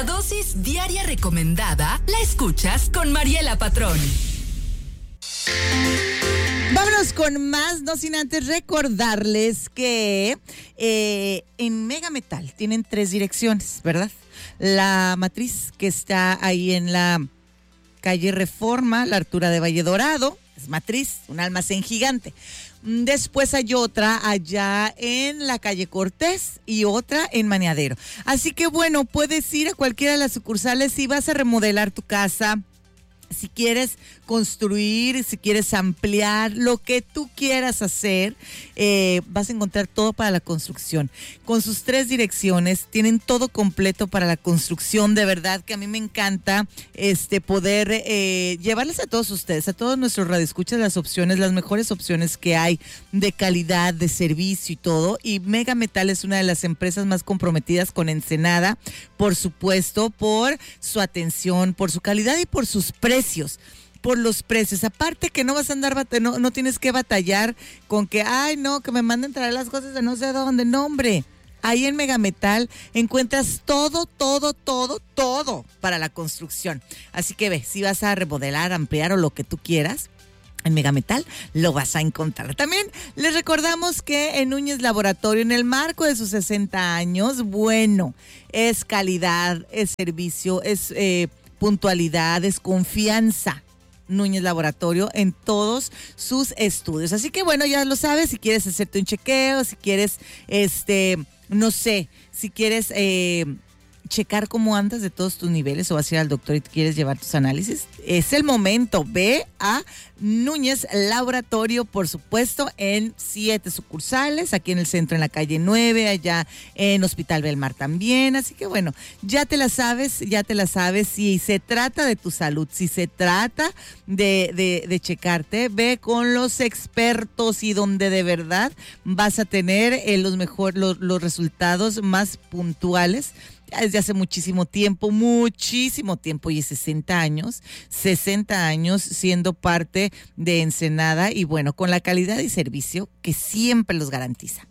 La dosis diaria recomendada la escuchas con Mariela Patrón. Vámonos con más, no sin antes recordarles que en Mega Metal tienen 3 direcciones, ¿verdad? La matriz que está ahí en la calle Reforma, la altura de Valle Dorado, es matriz, un almacén gigante. Después hay otra allá en la calle Cortés y otra en Maniadero. Así que bueno, puedes ir a cualquiera de las sucursales si vas a remodelar tu casa, si quieres construir, si quieres ampliar, lo que tú quieras hacer, vas a encontrar todo para la construcción. Con sus 3 direcciones, tienen todo completo para la construcción. De verdad que a mí me encanta poder llevarles a todos ustedes, a todos nuestros radioescuchas, las opciones, las mejores opciones que hay de calidad, de servicio y todo. Y Mega Metal es una de las empresas más comprometidas con Ensenada, por supuesto, por su atención, por su calidad y por sus precios. Por los precios, aparte que no vas a andar, no tienes que batallar con que, ay no, que me manden traer las cosas de no sé dónde, no hombre, ahí en Mega Metal encuentras todo para la construcción, así que ve, si vas a remodelar, ampliar o lo que tú quieras, en Mega Metal lo vas a encontrar. También les recordamos que en Núñez Laboratorio, en el marco de sus 60 años, bueno, es calidad, es servicio, es puntualidad, es confianza. Núñez Laboratorio en todos sus estudios. Así que bueno, ya lo sabes, si quieres hacerte un chequeo, si quieres, no sé, si quieres checar cómo andas de todos tus niveles o vas a ir al doctor y quieres llevar tus análisis, es el momento. Ve a Núñez Laboratorio, por supuesto, en 7 sucursales, aquí en el centro, en la calle 9, allá en Hospital Belmar también. Así que bueno, ya te la sabes, si se trata de tu salud, si se trata de checarte, ve con los expertos y donde de verdad vas a tener los resultados más puntuales. Desde hace muchísimo tiempo, y 60 años siendo parte de Ensenada y bueno, con la calidad y servicio que siempre los garantiza.